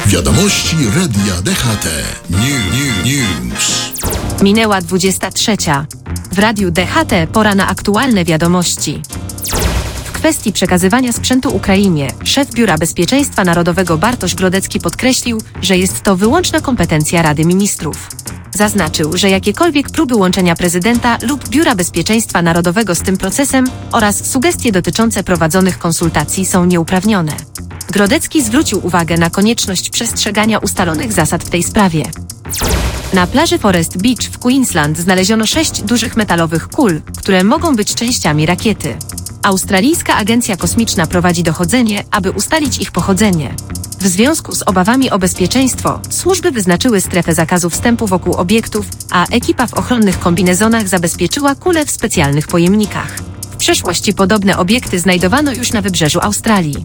Wiadomości Radia DHT. News. Minęła 23. W Radiu DHT pora na aktualne wiadomości. W kwestii przekazywania sprzętu Ukrainie szef Biura Bezpieczeństwa Narodowego Bartosz Grodecki podkreślił, że jest to wyłączna kompetencja Rady Ministrów. Zaznaczył, że jakiekolwiek próby łączenia prezydenta lub Biura Bezpieczeństwa Narodowego z tym procesem oraz sugestie dotyczące prowadzonych konsultacji są nieuprawnione. Grodecki zwrócił uwagę na konieczność przestrzegania ustalonych zasad w tej sprawie. Na plaży Forest Beach w Queensland znaleziono 6 dużych metalowych kul, które mogą być częściami rakiety. Australijska Agencja Kosmiczna prowadzi dochodzenie, aby ustalić ich pochodzenie. W związku z obawami o bezpieczeństwo, służby wyznaczyły strefę zakazu wstępu wokół obiektów, a ekipa w ochronnych kombinezonach zabezpieczyła kule w specjalnych pojemnikach. W przeszłości podobne obiekty znajdowano już na wybrzeżu Australii.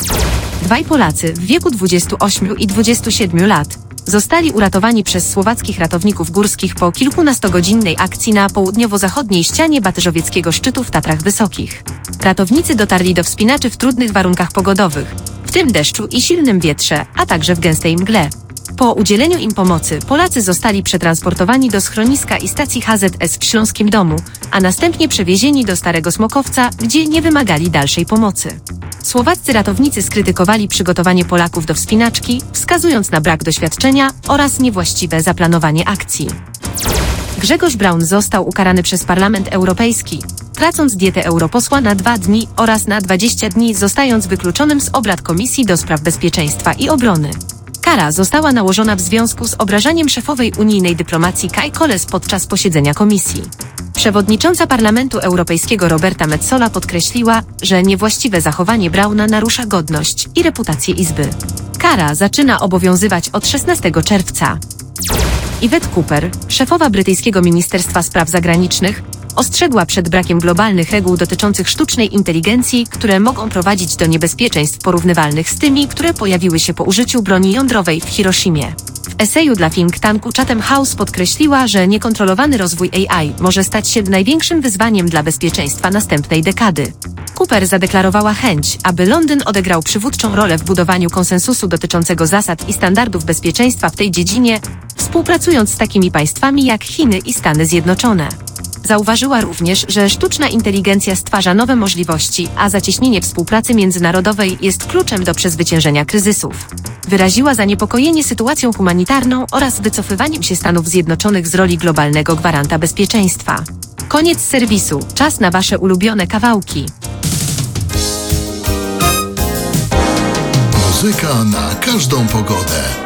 Dwaj Polacy w wieku 28 i 27 lat zostali uratowani przez słowackich ratowników górskich po kilkunastogodzinnej akcji na południowo-zachodniej ścianie Batyżowieckiego szczytu w Tatrach Wysokich. Ratownicy dotarli do wspinaczy w trudnych warunkach pogodowych, w tym deszczu i silnym wietrze, a także w gęstej mgle. Po udzieleniu im pomocy Polacy zostali przetransportowani do schroniska i stacji HZS w Śląskim Domu, a następnie przewiezieni do Starego Smokowca, gdzie nie wymagali dalszej pomocy. Słowaccy ratownicy skrytykowali przygotowanie Polaków do wspinaczki, wskazując na brak doświadczenia oraz niewłaściwe zaplanowanie akcji. Grzegorz Braun został ukarany przez Parlament Europejski, tracąc dietę europosła na 2 dni oraz na 20 dni, zostając wykluczonym z obrad Komisji do Spraw Bezpieczeństwa i Obrony. Kara została nałożona w związku z obrażaniem szefowej unijnej dyplomacji Kai Kallas podczas posiedzenia komisji. Przewodnicząca Parlamentu Europejskiego Roberta Metsola podkreśliła, że niewłaściwe zachowanie Brauna narusza godność i reputację Izby. Kara zaczyna obowiązywać od 16 czerwca. Yvette Cooper, szefowa brytyjskiego Ministerstwa Spraw Zagranicznych, ostrzegła przed brakiem globalnych reguł dotyczących sztucznej inteligencji, które mogą prowadzić do niebezpieczeństw porównywalnych z tymi, które pojawiły się po użyciu broni jądrowej w Hiroshimie. W eseju dla think tanku Chatham House podkreśliła, że niekontrolowany rozwój AI może stać się największym wyzwaniem dla bezpieczeństwa następnej dekady. Cooper zadeklarowała chęć, aby Londyn odegrał przywódczą rolę w budowaniu konsensusu dotyczącego zasad i standardów bezpieczeństwa w tej dziedzinie, współpracując z takimi państwami jak Chiny i Stany Zjednoczone. Zauważyła również, że sztuczna inteligencja stwarza nowe możliwości, a zacieśnienie współpracy międzynarodowej jest kluczem do przezwyciężenia kryzysów. Wyraziła zaniepokojenie sytuacją humanitarną oraz wycofywaniem się Stanów Zjednoczonych z roli globalnego gwaranta bezpieczeństwa. Koniec serwisu. Czas na Wasze ulubione kawałki. Muzyka na każdą pogodę.